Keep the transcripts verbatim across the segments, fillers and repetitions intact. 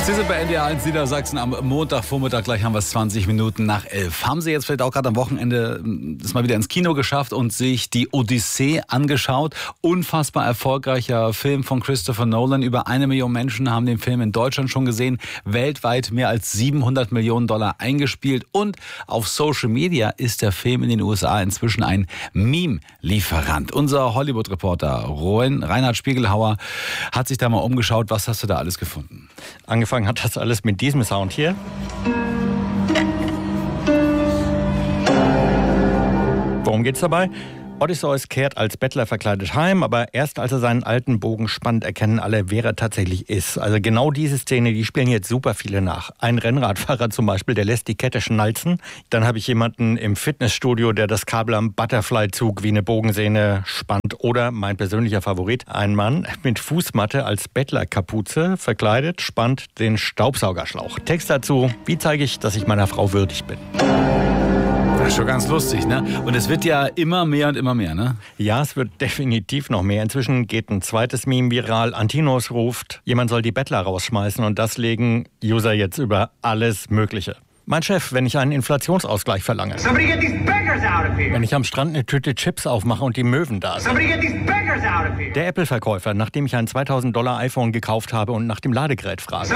Sie sind bei N D R eins Niedersachsen am Montagvormittag, gleich haben wir es zwanzig Minuten nach elf. Haben Sie jetzt vielleicht auch gerade am Wochenende das mal wieder ins Kino geschafft und sich die Odyssee angeschaut? Unfassbar erfolgreicher Film von Christopher Nolan. Über eine Million Menschen haben den Film in Deutschland schon gesehen. Weltweit mehr als siebenhundert Millionen Dollar eingespielt. Und auf Social Media ist der Film in den U S A inzwischen ein Meme-Lieferant. Unser Hollywood-Reporter Rowan, Reinhard Spiegelhauer hat sich da mal umgeschaut. Was hast du da alles gefunden? Angefangen hat das alles mit diesem Sound hier. Worum geht's dabei? Odysseus kehrt als Bettler verkleidet heim, aber erst als er seinen alten Bogen spannt, erkennen alle, wer er tatsächlich ist. Also genau diese Szene, die spielen jetzt super viele nach. Ein Rennradfahrer zum Beispiel, der lässt die Kette schnalzen. Dann habe ich jemanden im Fitnessstudio, der das Kabel am Butterfly-Zug wie eine Bogensehne spannt. Oder mein persönlicher Favorit, ein Mann mit Fußmatte als Bettlerkapuze verkleidet, spannt den Staubsaugerschlauch. Text dazu: Wie zeige ich, dass ich meiner Frau würdig bin? Das ist schon ganz lustig, ne? Und es wird ja immer mehr und immer mehr, ne? Ja, es wird definitiv noch mehr. Inzwischen geht ein zweites Meme viral. Antinos ruft, jemand soll die Bettler rausschmeißen, und das legen User jetzt über alles Mögliche. Mein Chef, wenn ich einen Inflationsausgleich verlange. Wenn ich am Strand eine Tüte Chips aufmache und die Möwen da sind. Der Apple-Verkäufer, nachdem ich ein zweitausend Dollar iPhone gekauft habe und nach dem Ladegerät frage.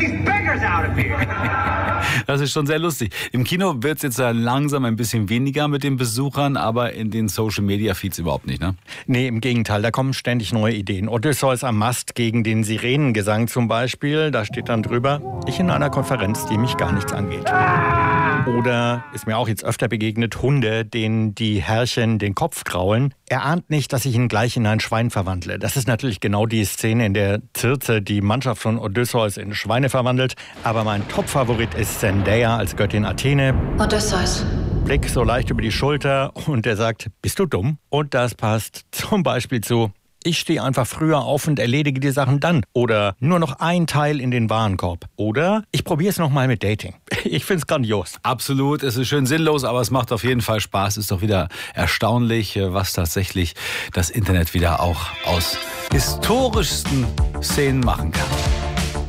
Das ist schon sehr lustig. Im Kino wird es jetzt langsam ein bisschen weniger mit den Besuchern, aber in den Social-Media-Feeds überhaupt nicht, ne? Nee, im Gegenteil, da kommen ständig neue Ideen. Odysseus am Mast gegen den Sirenengesang zum Beispiel. Da steht dann drüber, ich in einer Konferenz, die mich gar nichts angeht. Oder, ist mir auch jetzt öfter begegnet, Hunde, denen die Herrchen den Kopf kraulen. Er ahnt nicht, dass ich ihn gleich in ein Schwein verwandle. Das ist natürlich genau die Szene, in der Circe die Mannschaft von Odysseus in Schweine verwandelt. Aber mein Top-Favorit ist Zendaya als Göttin Athene. Odysseus. Blick so leicht über die Schulter und er sagt, bist du dumm? Und das passt zum Beispiel zu, ich stehe einfach früher auf und erledige die Sachen dann. Oder nur noch ein Teil in den Warenkorb. Oder ich probiere es nochmal mit Dating. Ich finde es grandios. Absolut, es ist schön sinnlos, aber es macht auf jeden Fall Spaß. Ist doch wieder erstaunlich, was tatsächlich das Internet wieder auch aus historischsten Szenen machen kann.